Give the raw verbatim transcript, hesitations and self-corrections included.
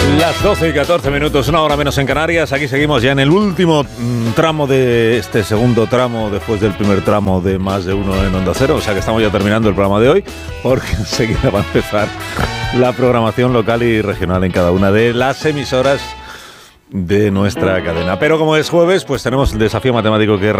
Las doce y catorce minutos, una hora menos en Canarias. Aquí seguimos ya en el último mm, tramo de este segundo tramo, después del primer tramo de Más de Uno en Onda Cero. O sea que estamos ya terminando el programa de hoy, porque enseguida va a empezar la programación local y regional en cada una de las emisoras de nuestra cadena. Pero como es jueves, pues tenemos el desafío matemático que